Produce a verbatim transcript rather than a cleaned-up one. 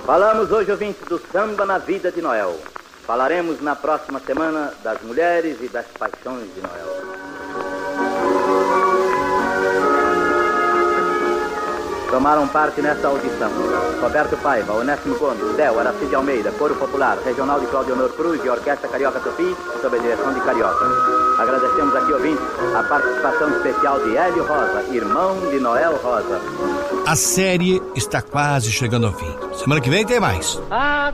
Falamos hoje, ouvintes, do samba na vida de Noel. Falaremos na próxima semana das mulheres e das paixões de Noel. Tomaram parte nessa audição Roberto Paiva, Onésimo Gomes, Del, Aracide Almeida, Coro Popular, Regional de Cláudio Honor Cruz e Orquestra Carioca Tupi, sob a direção de Carioca. Agradecemos aqui, ouvintes, a participação especial de Hélio Rosa, irmão de Noel Rosa. A série está quase chegando ao fim. Semana que vem tem mais. Ah,